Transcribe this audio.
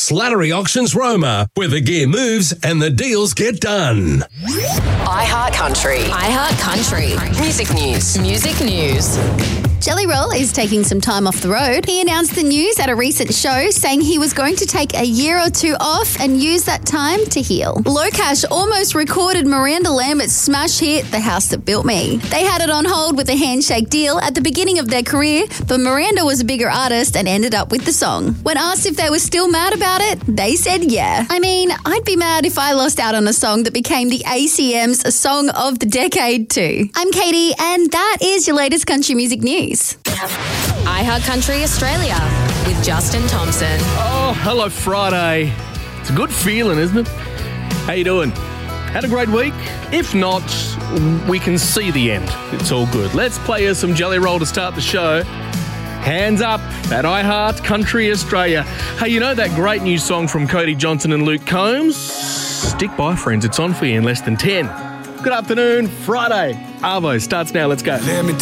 Slattery Auctions Roma, where the gear moves and the deals get done. iHeartCountry. iHeartCountry. Music news. Music news. Jelly Roll is taking some time off the road. He announced the news at a recent show, saying he was going to take a year or two off and use that time to heal. Locash almost recorded Miranda Lambert's smash hit, The House That Built Me. They had it on hold with a handshake deal at the beginning of their career, but Miranda was a bigger artist and ended up with the song. When asked if they were still mad about it, they said yeah. I mean, I'd be mad if I lost out on a song that became the ACM's Song of the Decade too. I'm Katie, and that is your latest country music news. iHeartCountry Australia with Justin Thompson. Oh, hello Friday. It's a good feeling, isn't it? How you doing? Had a great week? If not, we can see the end. It's all good. Let's play us some Jelly Roll to start the show. Hands up at iHeartCountry Australia. Hey, you know that great new song from Cody Johnson and Luke Combs? Stick by, friends. It's on for you in less than 10. Good afternoon, Friday. Arvo starts now. Let's go. Let me